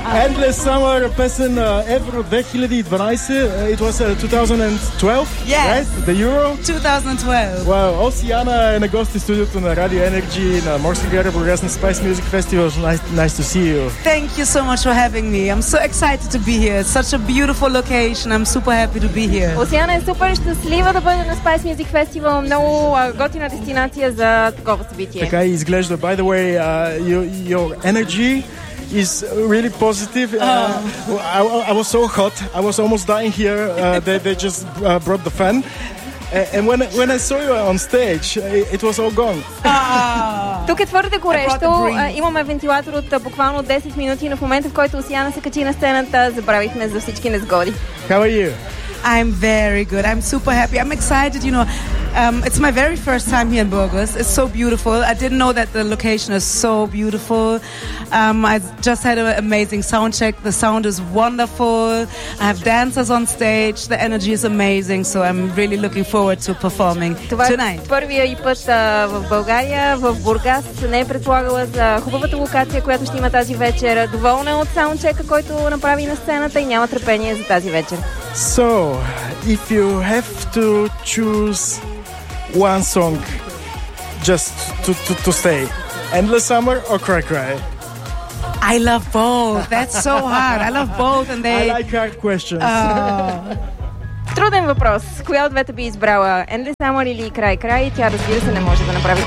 Endless Summer, песен Евро 2012. It was 2012, Yes. right? The Euro. 2012. Wow, Осияна е на гости в студиото на Radio Energy на Морски гари Бургас на Spice Music Festival. Nice to see you. Thank you so much for having me. I'm so excited to be here. It's such a beautiful location. I'm super happy to be here. Осияна е супер щастлива да бъде на Spice Music Festival. Много готина дестинация за такова събитие. Така и изглежда. By the way, your energy is really positive. I was so hot. I was almost dying here. They just brought the fan. And when I saw you on stage, it was all gone. Тук е твърде горещо. Имаме вентилатор от буквално 10 минути, но в момента, в който Осияна се качи на сцената, забравихме за всички незгоди. How are you? I'm very good. I'm super happy. I'm excited. It's my very first time here in Burgos. It's so beautiful. I didn't know that the location is so beautiful. I just had an amazing sound check. The sound is wonderful. I have dancers on stage. The energy is amazing. So I'm really looking forward to performing tonight. Това е първия и път в България, в Бургас. Не е предполагала за хубавата локация, която ще има тази вечер. Доволна от саундчека, който направи на сцената и няма търпение за тази вечер. So, if you have to choose one song just to stay, Endless Summer or Cry Cry? I love both. That's so hard. I love both, and I like hard questions. Труден въпрос. Коя от двете би избрала? Endless Summer или Cry Cry? Тя, разбира се, не може да направи